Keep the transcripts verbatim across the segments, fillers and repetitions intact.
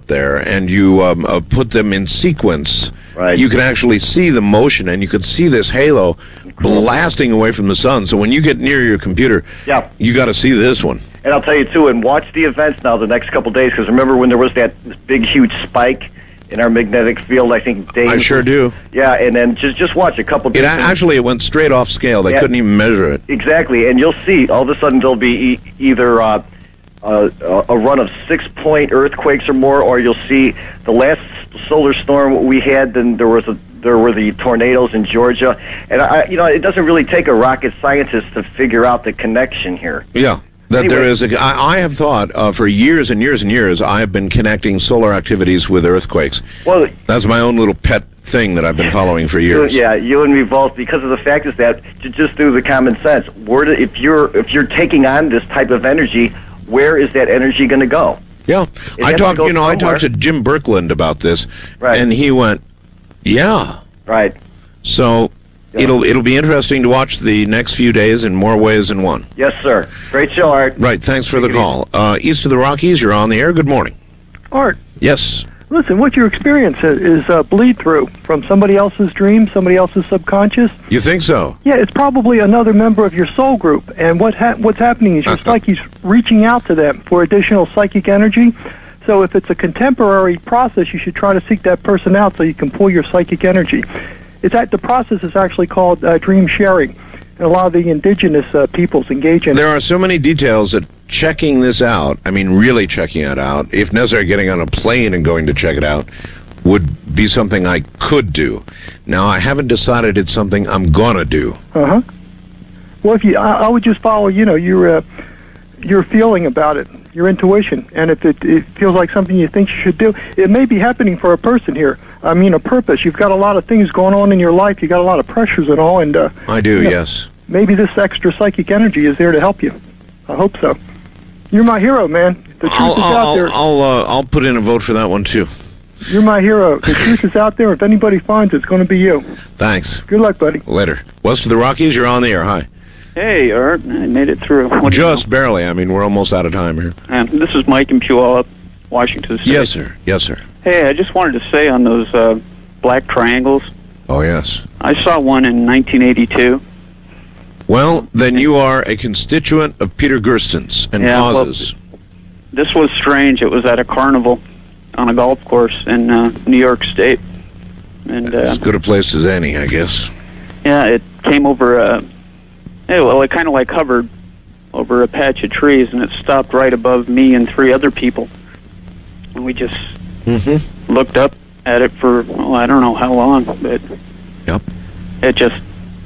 up there and you um, uh, put them in sequence, right. you can actually see the motion, and you could see this halo blasting away from the sun. So when you get near your computer, yeah. you got to see this one. And I'll tell you, too, and watch the events now the next couple days, because remember when there was that big, huge spike in our magnetic field, I think Dave... I sure do. Yeah, and then just just watch a couple days. It actually, it went straight off scale. They yeah, couldn't even measure it. Exactly, and you'll see, all of a sudden there'll be e- either uh, uh, a run of six-point earthquakes or more, or you'll see the last solar storm we had, then there was a there were the tornadoes in Georgia. And, I, you know, it doesn't really take a rocket scientist to figure out the connection here. Yeah. That anyway. there is a, I, I have thought uh, for years and years and years I have been connecting solar activities with earthquakes. Well, that's my own little pet thing that I've been following for years. You, yeah, you and me both. Because of the fact is that to just do the common sense, where do, if you're if you're taking on this type of energy, where is that energy going to go? Yeah, It I has talked. to go You know, I somewhere. talked to Jim Birkeland about this, Right. and he went, "Yeah, Right." So Yeah. it'll it'll be interesting to watch the next few days in more ways than one. Yes, sir. Great show, Art. Right. Thanks for the Take it call. Uh, east of the Rockies, you're on the air. Good morning. Art, Yes. listen, what your experience is, is uh, bleed through from somebody else's dream, somebody else's subconscious. You think so? Yeah, it's probably another member of your soul group, and what ha- what's happening is your psyche's reaching out to them for additional psychic energy. So if it's a contemporary process, you should try to seek that person out so you can pull your psychic energy. It's that the process is actually called uh, dream sharing, and a lot of the indigenous uh, peoples engage in. There are so many details that checking this out, I mean really checking it out, if necessary getting on a plane and going to check it out, would be something I could do. Now, I haven't decided it's something I'm going to do. Uh-huh. Well, if you, I, I would just follow, you know, your, uh, your feeling about it, your intuition, and if it, it feels like something you think you should do, it may be happening for a person here. I mean, a purpose. You've got a lot of things going on in your life. You've got a lot of pressures and all, and uh, I do, you know, yes. maybe this extra psychic energy is there to help you. I hope so. You're my hero, man. The truth I'll, is out I'll, there. I'll, uh, I'll put in a vote for that one, too. You're my hero. The truth is out there. If anybody finds it, it's going to be you. Thanks. Good luck, buddy. Later. West of the Rockies, you're on the air. Hi. Hey, Art. I made it through. What do you Just barely. I mean, we're almost out of time here. know? Um, this is Mike in Puyallup, Washington State. Yes, sir. Yes, sir. Hey, I just wanted to say on those uh, black triangles, Oh, yes. I saw one in nineteen eighty-two. Well, then you are a constituent of Peter Gersten's and Yeah, well, causes. This was strange. It was at a carnival on a golf course in uh, New York State. And uh, As good a place as any, I guess. yeah, it came over, uh, yeah, well, it kind of like hovered over a patch of trees, and it stopped right above me and three other people. And we just Mm-hmm. looked up at it for, well, I don't know how long, but Yep. it just,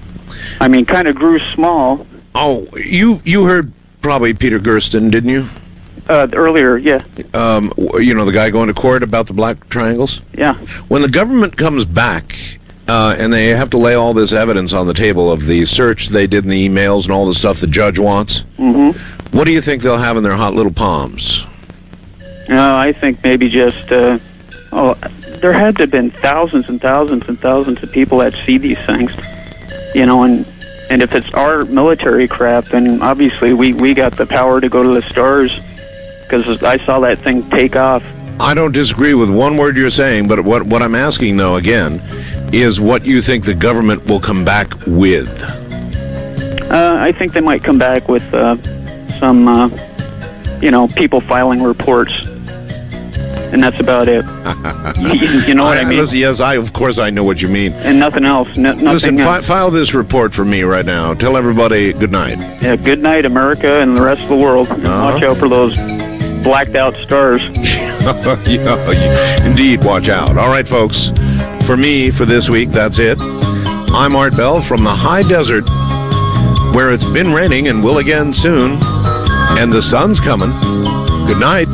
I mean, kind of grew small. Oh, you you heard probably Peter Gersten, didn't you? Uh, earlier, yeah, Um, w- you know, the guy going to court about the black triangles? yeah. When the government comes back uh, and they have to lay all this evidence on the table of the search they did in the emails and all the stuff the judge wants, Mm-hmm. what do you think they'll have in their hot little palms? No, I think maybe just, uh, oh, there had to have been thousands and thousands and thousands of people that see these things, you know, and and if it's our military crap, then obviously we, we got the power to go to the stars, because I saw that thing take off. I don't disagree with one word you're saying, but what, what I'm asking, though, again, is what you think the government will come back with. Uh, I think they might come back with uh, some, uh, you know, people filing reports. And that's about it. you, you know what I, I mean? Listen, yes, I of course I know what you mean. And nothing else. No, nothing Listen, fi- else. file this report for me right now. Tell everybody good night. Yeah, good night, America, and the rest of the world. And Uh-huh. watch out for those blacked out stars. Yeah, indeed, watch out. All right, folks. For me, for this week, that's it. I'm Art Bell from the high desert, where it's been raining and will again soon, and the sun's coming. Good night.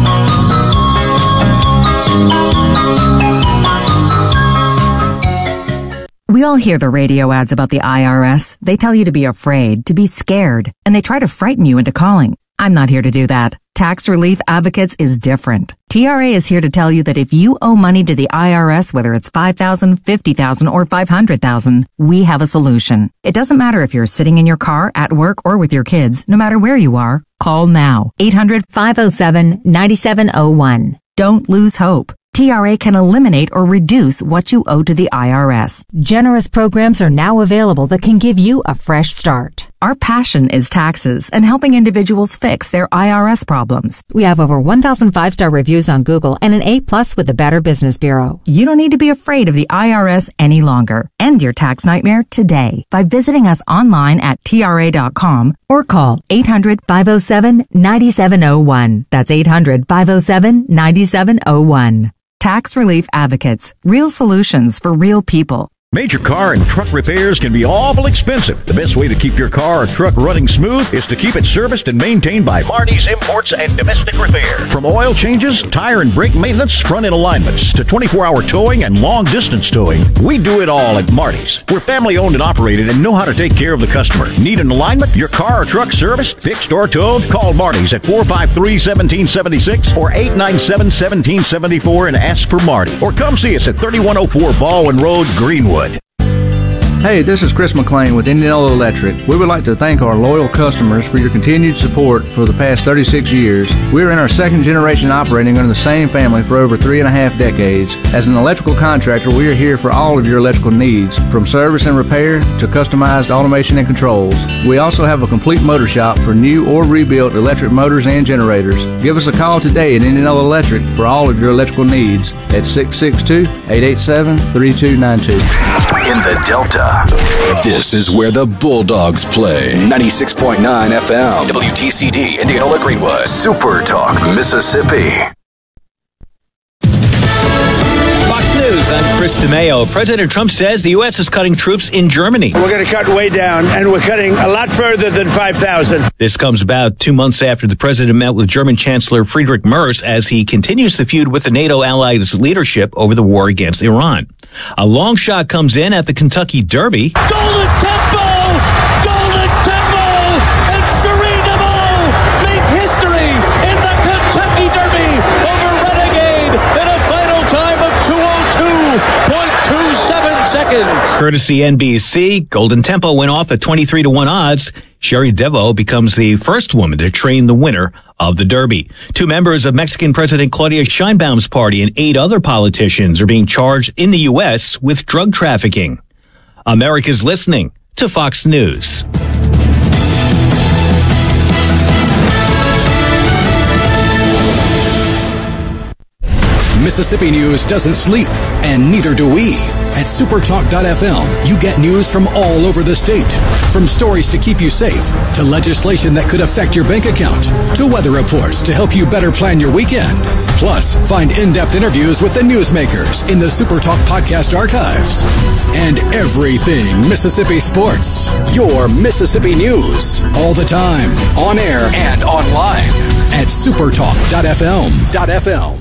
We all hear the radio ads about the I R S. They tell you to be afraid, to be scared, and they try to frighten you into calling. I'm not here to do that. Tax Relief Advocates is different. T R A is here to tell you that if you owe money to the I R S, whether it's five thousand dollars, fifty thousand dollars, or five hundred thousand dollars, we have a solution. It doesn't matter if you're sitting in your car, at work, or with your kids. No matter where you are, call now. eight hundred, five oh seven, nine seven oh one. Don't lose hope. T R A can eliminate or reduce what you owe to the I R S. Generous programs are now available that can give you a fresh start. Our passion is taxes and helping individuals fix their I R S problems. We have over one thousand five-star reviews on Google and an A plus with the Better Business Bureau. You don't need to be afraid of the I R S any longer. End your tax nightmare today by visiting us online at T R A dot com or call eight hundred, five oh seven, nine seven oh one. That's eight hundred, five oh seven, nine seven oh one. Tax Relief Advocates. Real solutions for real people. Major car and truck repairs can be awful expensive. The best way to keep your car or truck running smooth is to keep it serviced and maintained by Marty's Imports and Domestic Repair. From oil changes, tire and brake maintenance, front-end alignments, to twenty-four hour towing and long-distance towing, we do it all at Marty's. We're family-owned and operated and know how to take care of the customer. Need an alignment? Your car or truck serviced, fixed, or towed? Call Marty's at four five three, one seven seven six or eight nine seven, one seven seven four and ask for Marty. Or come see us at thirty-one oh four Baldwin Road, Greenwood. Hey, this is Chris McLean with Indianola Electric. We would like to thank our loyal customers for your continued support for the past thirty-six years. We're in our second generation operating under the same family for over three and a half decades. As an electrical contractor, we are here for all of your electrical needs, from service and repair to customized automation and controls. We also have a complete motor shop for new or rebuilt electric motors and generators. Give us a call today at Indianola Electric for all of your electrical needs at six six two, eight eight seven, three two nine two. In the Delta, this is where the Bulldogs play. ninety-six point nine F M, W T C D, Indianola Greenwood, Super Talk, Mississippi. Fox News, I'm Chris DeMayo. President Trump says the U S is cutting troops in Germany. We're going to cut way down, and we're cutting a lot further than five thousand. This comes about two months after the president met with German Chancellor Friedrich Merz as he continues the feud with the NATO allies' leadership over the war against Iran. A long shot comes in at the Kentucky Derby. Golden Tempo! Golden Tempo! And Cherie DeVaux make history in the Kentucky Derby over Renegade in a final time of two oh two point two seven seconds. Courtesy N B C, Golden Tempo went off at twenty-three to one odds. Cherie DeVaux becomes the first woman to train the winner of the Derby. Two members of Mexican President Claudia Sheinbaum's party and eight other politicians are being charged in the U S with drug trafficking. America's listening to Fox News. Mississippi news doesn't sleep, and neither do we. At supertalk dot f m, you get news from all over the state. From stories to keep you safe, to legislation that could affect your bank account, to weather reports to help you better plan your weekend. Plus, find in-depth interviews with the newsmakers in the Supertalk podcast archives. And everything Mississippi sports. Your Mississippi news. All the time, on air and online. At supertalk dot f m.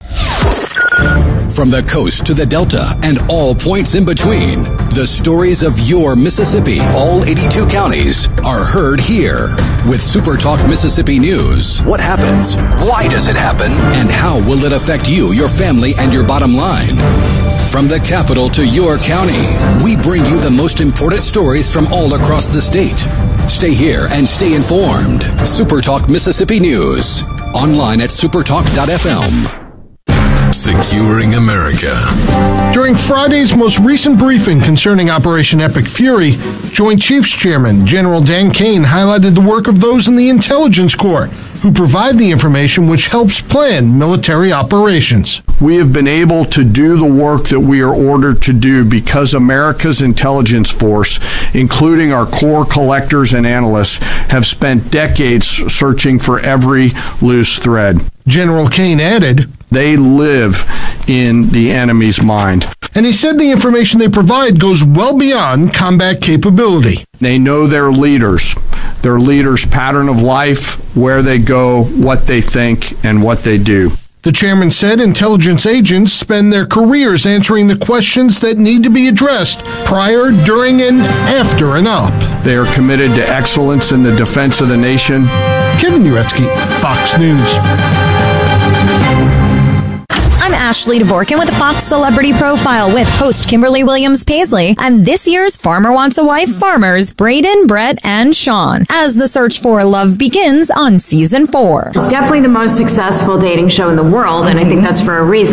From the coast to the Delta and all points in between, the stories of your Mississippi, all eighty-two counties, are heard here. With SuperTalk Mississippi News, what happens? Why does it happen? And how will it affect you, your family, and your bottom line? From the capital to your county, we bring you the most important stories from all across the state. Stay here and stay informed. SuperTalk Mississippi News, online at supertalk dot f m. Securing America. During Friday's most recent briefing concerning Operation Epic Fury, Joint Chiefs Chairman General Dan Kane highlighted the work of those in the Intelligence Corps who provide the information which helps plan military operations. We have been able to do the work that we are ordered to do because America's intelligence force, including our core collectors and analysts, have spent decades searching for every loose thread. General Kane added, they live in the enemy's mind. And he said the information they provide goes well beyond combat capability. They know their leaders, their leaders' pattern of life, where they go, what they think, and what they do. The chairman said intelligence agents spend their careers answering the questions that need to be addressed prior, during, and after an op. They are committed to excellence in the defense of the nation. Kevin Uretsky, Fox News. I'm Ashley Dvorkin with a Fox Celebrity Profile with host Kimberly Williams Paisley and this year's Farmer Wants a Wife farmers Braden, Brett, and Sean as the search for love begins on season four. It's definitely the most successful dating show in the world, and I think that's for a reason.